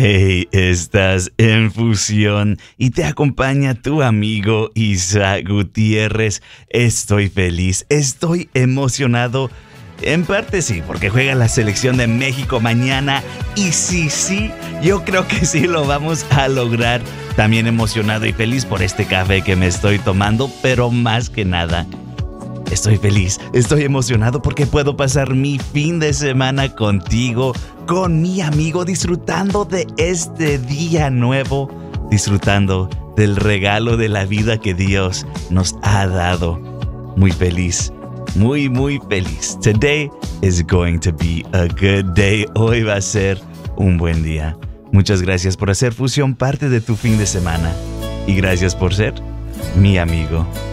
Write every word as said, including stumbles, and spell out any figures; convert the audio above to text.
Hey, estás en Fusión y te acompaña tu amigo Isaac Gutiérrez. Estoy feliz, estoy emocionado. En parte sí, porque juega la selección de México mañana. Y sí, sí, yo creo que sí lo vamos a lograr. También emocionado y feliz por este café que me estoy tomando, pero más que nada, estoy feliz, estoy emocionado porque puedo pasar mi fin de semana contigo, con mi amigo, disfrutando de este día nuevo, disfrutando del regalo de la vida que Dios nos ha dado. Muy feliz, muy, muy feliz. Today is going to be a good day. Hoy va a ser un buen día. Muchas gracias por hacer Fusión parte de tu fin de semana y gracias por ser mi amigo.